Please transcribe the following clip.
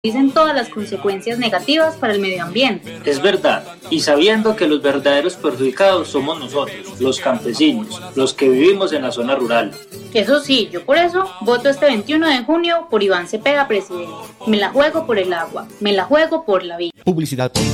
dicen todas las consecuencias negativas para el medio ambiente. Es verdad, y sabiendo que los verdaderos perjudicados somos nosotros, los campesinos, los que vivimos en la zona rural. Eso sí, yo por eso voto este 21 de junio por Iván Cepeda presidente. Me la juego por el agua, me la juego por la vida. Publicidad.